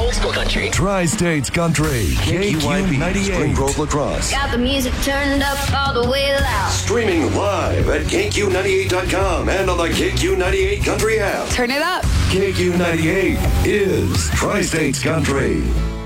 Old school country. Tri-States Country. KQYB 98. Spring Grove Lacrosse. Got the music turned up all the way loud. Streaming live at KQ98.com and on the KQ98 Country app. Turn it up. KQ98 is Tri-States Country.